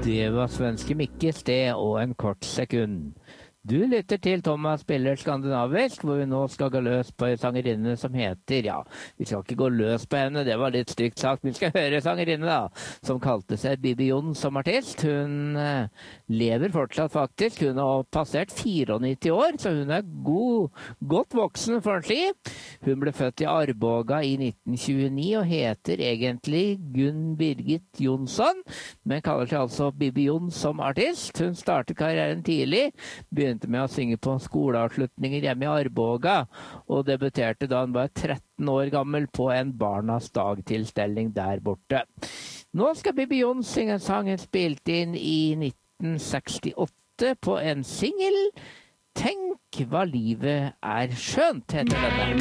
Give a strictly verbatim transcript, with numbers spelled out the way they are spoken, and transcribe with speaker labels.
Speaker 1: Det var svenske Mikkes det, og en kort sekund. Du lytter til Thomas spiller skandinavisk, hvor vi nå skal gå løs på en sangerinne som heter, ja, vi skal ikke gå løs på henne, det var litt stygt sagt, vi skal høre sangerinne da, som kalte seg Bibi Jon som artist. Hun eh, lever fortsatt faktisk, hun har passert nittini år, så hun er god, godt voksen for en si. Hun ble født i Arboga i nitten tjueni og heter egentlig Gunn Birgit Jonsson, men kaller seg altså Bibi Jon som artist. Hun startet karrieren tidlig, begynte med å synge på skoleavslutninger hjemme i Arboga, og debuterte da han var tretten år gammel på en Barnas dag-tilstelning der borte. Nå skal Bibi Jon synge en sang hun spilte inn i nitten sekstiåtte på en singel. Tenk hva livet er skjønt, heter denne.